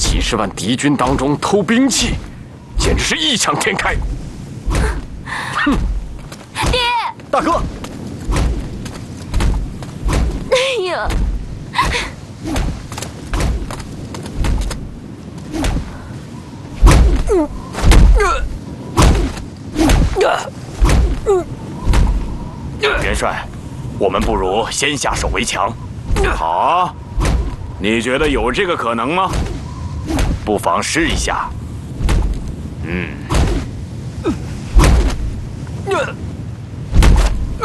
几十万敌军当中偷兵器，简直是异想天开。哼！ 爹， 大哥， 哎呀！ 元帅，我们不如先下手为强。好啊，你觉得有这个可能吗？不妨试一下。